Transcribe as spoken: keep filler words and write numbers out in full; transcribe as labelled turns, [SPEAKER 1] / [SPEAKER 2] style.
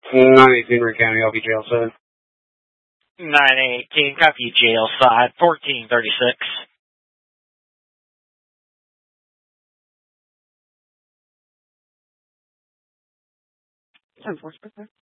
[SPEAKER 1] nine eighteen, Ring County, I'll be jail seven.
[SPEAKER 2] nine eighteen, copy jail side, fourteen thirty-six.
[SPEAKER 3] ten four,